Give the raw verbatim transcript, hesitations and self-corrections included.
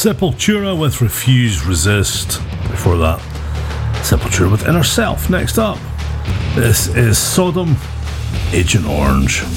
Sepultura with Refuse Resist. Before that, Sepultura with Inner Self. Next up, this is Sodom, Agent Orange.